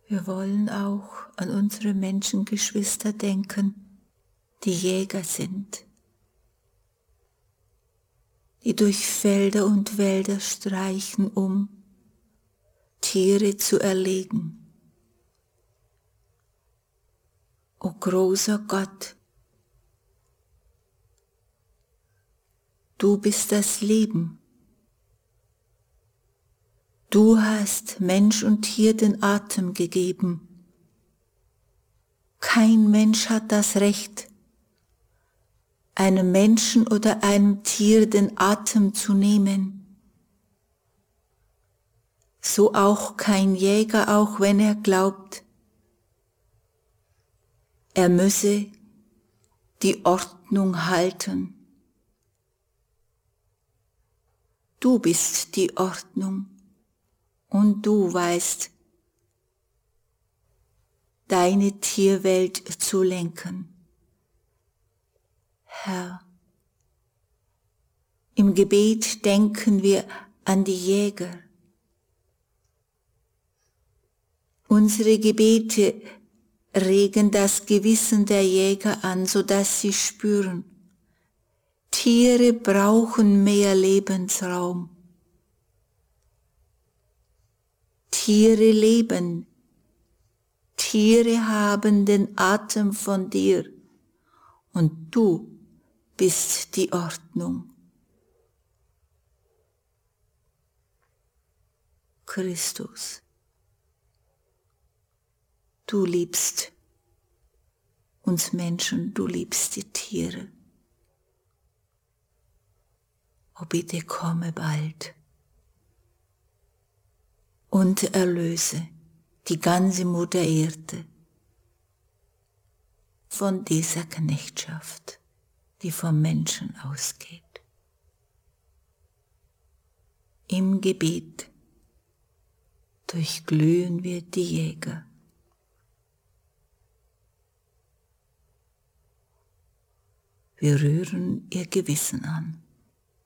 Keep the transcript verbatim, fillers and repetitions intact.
Wir wollen auch an unsere Menschengeschwister denken, die Jäger sind, die durch Felder und Wälder streichen, um Tiere zu erlegen. O großer Gott, du bist das Leben. Du hast Mensch und Tier den Atem gegeben. Kein Mensch hat das Recht, einem Menschen oder einem Tier den Atem zu nehmen. So auch kein Jäger, auch wenn er glaubt, er müsse die Ordnung halten. Du bist die Ordnung und du weißt, deine Tierwelt zu lenken. Herr, im Gebet denken wir an die Jäger. Unsere Gebete regen das Gewissen der Jäger an, sodass sie spüren, Tiere brauchen mehr Lebensraum. Tiere leben, Tiere haben den Atem von dir und du bist die Ordnung. Christus, du liebst uns Menschen, du liebst die Tiere. O bitte komme bald und erlöse die ganze Mutter Erde von dieser Knechtschaft, die vom Menschen ausgeht. Im Gebet durchglühen wir die Jäger. Wir rühren ihr Gewissen an.